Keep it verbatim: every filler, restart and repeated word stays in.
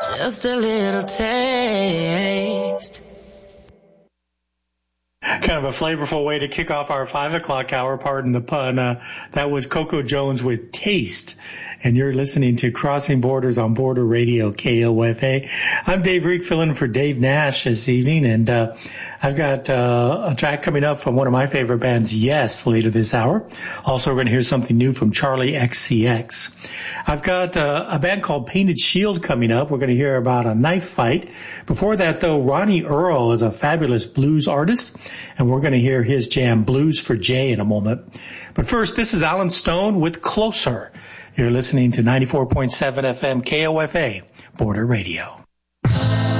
Just a little taste. Kind of a flavorful way to kick off our five o'clock hour, pardon the pun. Uh, that was Coco Jones with Taste. And you're listening to Crossing Borders on Border Radio, K O F A. I'm Dave Reek, filling in for Dave Nash this evening. And uh, I've got uh, a track coming up from one of my favorite bands, Yes, later this hour. Also, we're going to hear something new from Charlie X C X. I've got uh, a band called Painted Shield coming up. We're going to hear about a knife fight. Before that, though, Ronnie Earl is a fabulous blues artist, and we're going to hear his jam, Blues for Jay, in a moment. But first, this is Alan Stone with Closer. You're listening to ninety-four point seven F M K O F A, Border Radio.